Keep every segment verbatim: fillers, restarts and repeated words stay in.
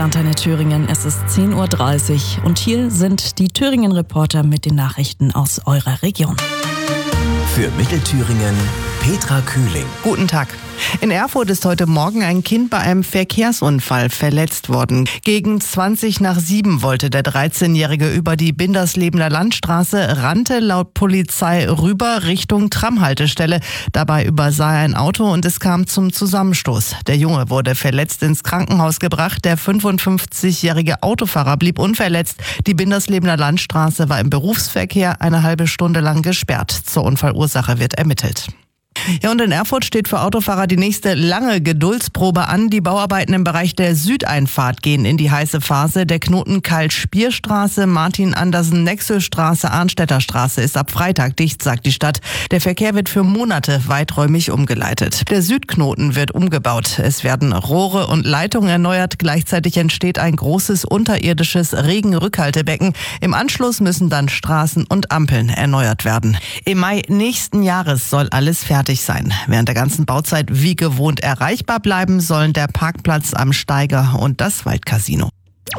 Antenne Thüringen. Es ist zehn Uhr dreißig und hier sind die Thüringen-Reporter mit den Nachrichten aus eurer Region. Für Mittelthüringen Petra Kühling. Guten Tag. In Erfurt ist heute Morgen ein Kind bei einem Verkehrsunfall verletzt worden. Gegen zwanzig nach sieben wollte der dreizehnjährige über die Binderslebener Landstraße, rannte laut Polizei rüber Richtung Tramhaltestelle. Dabei übersah er ein Auto und es kam zum Zusammenstoß. Der Junge wurde verletzt ins Krankenhaus gebracht. Der fünfundfünfzigjährige Autofahrer blieb unverletzt. Die Binderslebener Landstraße war im Berufsverkehr eine halbe Stunde lang gesperrt. Zur Unfallursache wird ermittelt. Ja, und in Erfurt steht für Autofahrer die nächste lange Geduldsprobe an. Die Bauarbeiten im Bereich der Südeinfahrt gehen in die heiße Phase. Der Knoten Karl-Spier-Straße, Martin-Andersen-Nexel-Straße, Arnstädter Straße ist ab Freitag dicht, sagt die Stadt. Der Verkehr wird für Monate weiträumig umgeleitet. Der Südknoten wird umgebaut. Es werden Rohre und Leitungen erneuert. Gleichzeitig entsteht ein großes unterirdisches Regenrückhaltebecken. Im Anschluss müssen dann Straßen und Ampeln erneuert werden. Im Mai nächsten Jahres soll alles fertig sein. Während der ganzen Bauzeit wie gewohnt erreichbar bleiben sollen der Parkplatz am Steiger und das Waldcasino.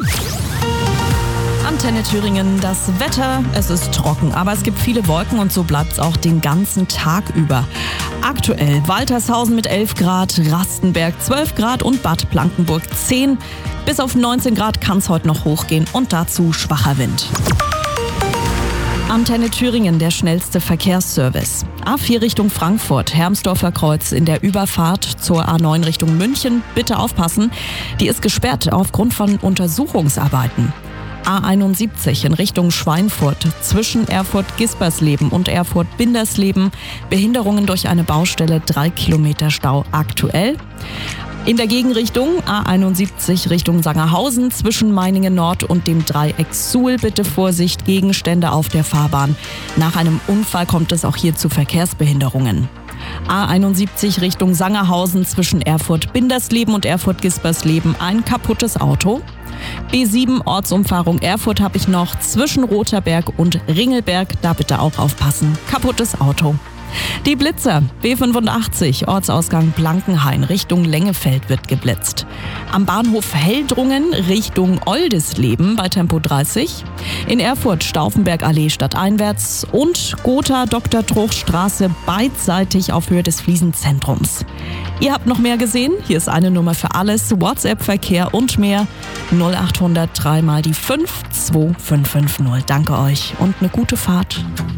Antenne Thüringen, das Wetter, es ist trocken, aber es gibt viele Wolken und so bleibt es auch den ganzen Tag über. Aktuell Waltershausen mit elf Grad, Rastenberg zwölf Grad und Bad Blankenburg zehn. Bis auf neunzehn Grad kann es heute noch hochgehen und dazu schwacher Wind. Antenne Thüringen, der schnellste Verkehrsservice. A vier Richtung Frankfurt, Hermsdorfer Kreuz in der Überfahrt zur A neun Richtung München. Bitte aufpassen, die ist gesperrt aufgrund von Untersuchungsarbeiten. A einundsiebzig in Richtung Schweinfurt zwischen Erfurt-Gispersleben und Erfurt-Bindersleben. Behinderungen durch eine Baustelle, drei Kilometer Stau aktuell. In der Gegenrichtung A einundsiebzig Richtung Sangerhausen zwischen Meiningen Nord und dem Dreieck Suhl. Bitte Vorsicht, Gegenstände auf der Fahrbahn. Nach einem Unfall kommt es auch hier zu Verkehrsbehinderungen. A einundsiebzig Richtung Sangerhausen zwischen Erfurt-Bindersleben und Erfurt-Gispersleben ein kaputtes Auto. B sieben Ortsumfahrung Erfurt habe ich noch zwischen Rotherberg und Ringelberg. Da bitte auch aufpassen. Kaputtes Auto. Die Blitzer, B fünfundachtzig, Ortsausgang Blankenhain, Richtung Lengefeld wird geblitzt. Am Bahnhof Heldrungen, Richtung Oldisleben bei Tempo dreißig. In Erfurt Stauffenbergallee stadteinwärts und Gotha Doktor Troch Straße beidseitig auf Höhe des Fliesenzentrums. Ihr habt noch mehr gesehen? Hier ist eine Nummer für alles, WhatsApp-Verkehr und mehr. null acht hundert drei mal die fünf zwei fünf fünf null. Danke euch und eine gute Fahrt.